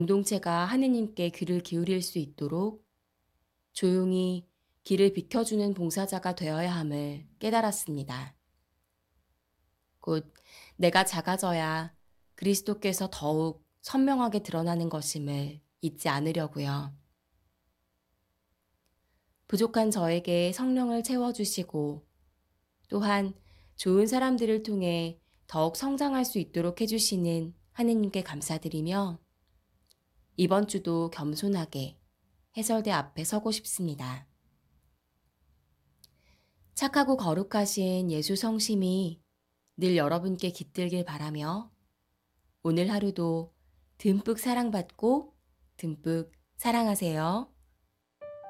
공동체가 하느님께 귀를 기울일 수 있도록 조용히 길을 비켜주는 봉사자가 되어야 함을 깨달았습니다. 곧 내가 작아져야 그리스도께서 더욱 선명하게 드러나는 것임을 잊지 않으려고요. 부족한 저에게 성령을 채워주시고 또한 좋은 사람들을 통해 더욱 성장할 수 있도록 해주시는 하느님께 감사드리며 이번 주도 겸손하게 해설대 앞에 서고 싶습니다. 착하고 거룩하신 예수 성심이 늘 여러분께 깃들길 바라며 오늘 하루도 듬뿍 사랑받고 듬뿍 사랑하세요.